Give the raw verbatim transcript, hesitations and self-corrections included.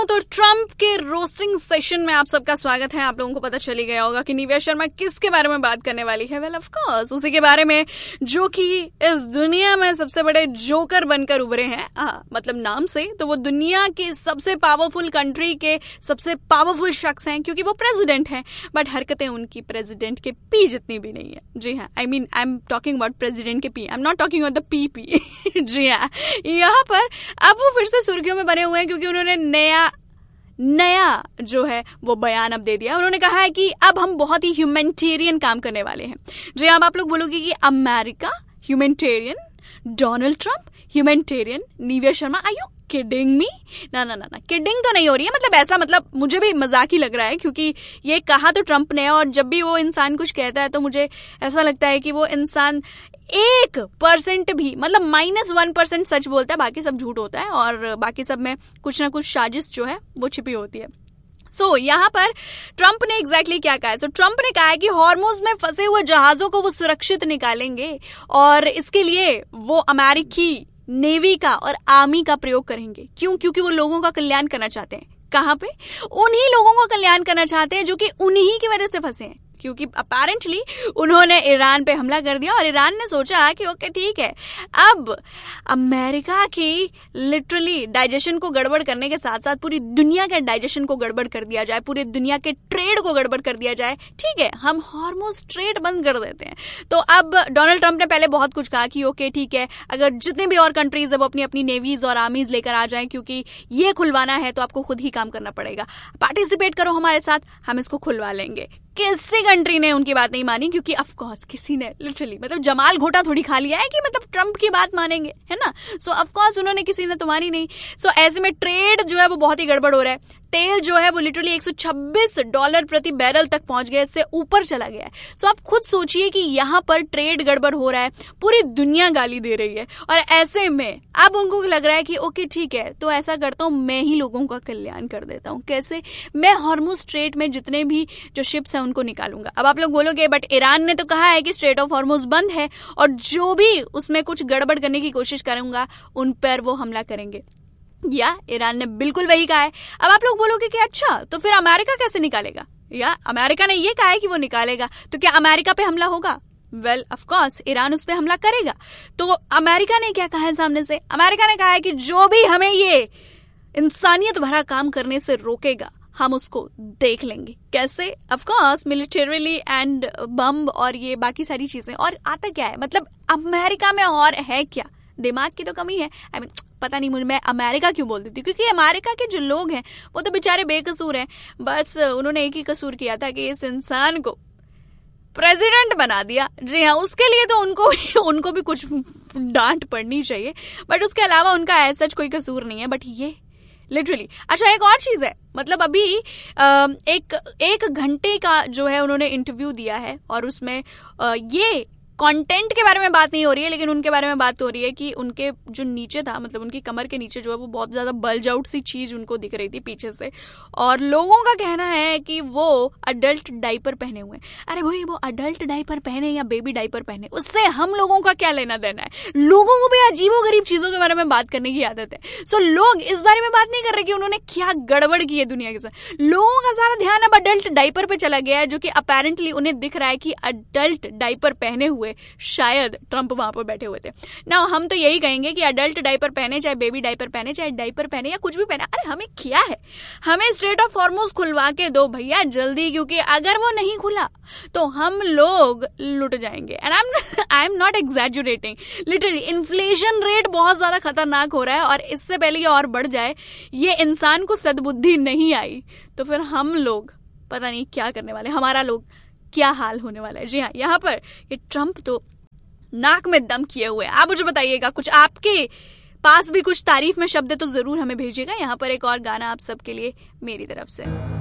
तो ट्रंप के roasting session में आप सबका स्वागत है। आप लोगों को पता चली गया होगा कि निव्या शर्मा किसके बारे में बात करने वाली है। वेल ऑफ कोर्स उसी के बारे में जो कि इस दुनिया में सबसे बड़े जोकर बनकर उभरे हैं। हाँ, मतलब नाम से तो वो दुनिया की सबसे पावरफुल कंट्री के सबसे पावरफुल शख्स हैं क्योंकि वो प्रेसिडेंट हैं, बट हरकतें उनकी प्रेसिडेंट के पी जितनी भी नहीं है। जी हाँ, I mean I am talking about president के P, I am not talking about the P P. जी हाँ, यहाँ पर अब वो फिर से सुर्खियों में बने हुए हैं क्योंकि उन्होंने नया नया जो है वो बयान अब दे दिया। उन्होंने कहा है कि अब हम बहुत ही ह्यूमैनिटेरियन काम करने वाले हैं। जी, अब आप लोग बोलोगे कि America humanitarian, Donald Trump humanitarian, Nivea Sharma are you kidding me? ना ना ना ना, किडिंग तो नहीं हो रही है। मतलब ऐसा, मतलब मुझे भी मजाक ही लग रहा है क्योंकि ये कहा तो ट्रंप ने, और जब भी वो इंसान कुछ कहता है तो मुझे ऐसा लगता है कि वो इंसान एक परसेंट भी, मतलब माइनस वन परसेंट सच बोलता है, बाकी सब झूठ होता है और बाकी सब में कुछ ना कुछ साजिश जो है वो छिपी होती है। सो so, यहाँ पर ट्रंप ने एग्जैक्टली क्या कहा है? सो so, ट्रंप ने कहा है कि हॉर्मुज में फंसे हुए जहाजों को वो सुरक्षित निकालेंगे और इसके लिए वो अमेरिकी नेवी का और आर्मी का प्रयोग करेंगे। क्यों? क्योंकि वो लोगों का कल्याण करना चाहते हैं। कहां पे? उन्हीं लोगों का कल्याण करना चाहते हैं जो कि उन्हीं की वजह से फंसे हैं, क्योंकि अपेरेंटली उन्होंने ईरान पे हमला कर दिया और ईरान ने सोचा कि ओके ठीक है, अब अमेरिका की लिटरली डाइजेशन को गड़बड़ करने के साथ साथ पूरी दुनिया के डाइजेशन को गड़बड़ कर दिया जाए, पूरी दुनिया के ट्रेड को गड़बड़ कर दिया जाए। ठीक है, हम हॉर्मुज ट्रेड बंद कर देते हैं। तो अब डोनाल्ड ट्रंप ने पहले बहुत कुछ कहा कि ओके ठीक है, अगर जितने भी और कंट्रीज है वो अपनी अपनी नेवीज और आर्मीज लेकर आ जाएं, क्योंकि ये खुलवाना है तो आपको खुद ही काम करना पड़ेगा, पार्टिसिपेट करो हमारे साथ, हम इसको खुलवा लेंगे। किसी कंट्री ने उनकी बात नहीं मानी क्योंकि ऑफ कोर्स किसी ने लिटरली, मतलब जमाल घोटा थोड़ी खा लिया है कि मतलब ट्रंप की बात मानेंगे, है ना। सो ऑफ कोर्स उन्होंने किसी ने तो मानी नहीं। सो so, ऐसे में ट्रेड जो है वो बहुत ही गड़बड़ हो रहा है। तेल जो है वो लिटरली एक सौ छब्बीस डॉलर प्रति बैरल तक पहुंच गया, इससे ऊपर चला गया है। सो आप खुद सोचिए कि यहाँ पर ट्रेड गड़बड़ हो रहा है, पूरी दुनिया गाली दे रही है और ऐसे में अब उनको लग रहा है कि ओके ठीक है, तो ऐसा करता हूँ मैं ही लोगों का कल्याण कर देता हूँ। कैसे? मैं हॉर्मुज स्ट्रेट में जितने भी जो शिप्स हैं उनको निकालूंगा। अब आप लोग बोलोगे बट ईरान ने तो कहा है कि स्ट्रेट ऑफ हॉर्मुज बंद है और जो भी उसमें कुछ गड़बड़ करने की कोशिश करूंगा उन पर वो हमला करेंगे। या ईरान ने बिल्कुल वही कहा है। अब आप लोग बोलोगे कि अच्छा तो फिर अमेरिका कैसे निकालेगा? या अमेरिका ने ये कहा है कि वो निकालेगा, तो क्या अमेरिका पे हमला होगा? वेल ऑफ कोर्स ईरान उस पे हमला करेगा। तो अमेरिका ने क्या कहा है सामने से? अमेरिका ने कहा है कि जो भी हमें ये इंसानियत भरा काम करने से रोकेगा हम उसको देख लेंगे। कैसे? ऑफ कोर्स मिलिटरीली एंड बम और ये बाकी सारी चीजें। और आता क्या है, मतलब अमेरिका में और है क्या? दिमाग की तो कमी है। आई I मीन mean, पता नहीं मुझे, मैं अमेरिका क्यों बोल देती हूँ, क्योंकि अमेरिका के जो लोग हैं वो तो बेचारे बेकसूर हैं। बस उन्होंने एक ही कसूर किया था कि इस इंसान को प्रेसिडेंट बना दिया। जी हाँ, उसके लिए तो उनको भी उनको भी कुछ डांट पड़नी चाहिए, बट उसके अलावा उनका ऐसा कोई कसूर नहीं है। बट ये लिटरली अच्छा, एक और चीज है, मतलब अभी एक एक घंटे का जो है उन्होंने इंटरव्यू दिया है और उसमें ये कंटेंट के बारे में बात नहीं हो रही है, लेकिन उनके बारे में बात हो रही है कि उनके जो नीचे था, मतलब उनकी कमर के नीचे जो है वो बहुत ज्यादा बल्ज आउट सी चीज उनको दिख रही थी पीछे से, और लोगों का कहना है कि वो अडल्ट डाइपर पहने हुए हैं। अरे भाई, वो अडल्ट डाइपर पहने या बेबी डाइपर पहने, उससे हम लोगों का क्या लेना देना है? लोगों को भी अजीबोगरीब चीजों के बारे में बात करने की आदत है। सो लोग इस बारे में बात नहीं कर रहे कि उन्होंने क्या गड़बड़ की है दुनिया के साथ। लोगों का सारा ध्यान अब अडल्ट डाइपर पे चला गया है, जो कि अपेरेंटली उन्हें दिख रहा है कि अडल्ट डाइपर पहने हुए शायद ट्रंप वहां पर बैठे हुए थे ना। हम तो यही कहेंगे कि अडल्ट डाइपर पहने, चाहे बेबी डाइपर पहने, चाहे डाइपर पहने या कुछ भी पहने, अरे हमें क्या है, हमें स्ट्रेट ऑफ हॉर्मुज खुलवा के दो भैया जल्दी, क्योंकि अगर वो नहीं खुला तो हम लोग लुट जाएंगे। And I am I am not एग्जैजुरेटिंग, literally inflation rate बहुत ज्यादा खतरनाक हो रहा है और इससे पहले ये और बढ़ जाए, ये इंसान को सद्बुद्धि नहीं आई तो फिर हम लोग पता नहीं क्या करने वाले, हमारा लोग क्या हाल होने वाला है। जी हाँ, यहाँ पर ये ट्रंप तो नाक में दम किए हुए। आप मुझे बताइएगा, कुछ आपके पास भी कुछ तारीफ में शब्द तो जरूर हमें भेजिएगा। यहाँ पर एक और गाना आप सबके लिए मेरी तरफ से।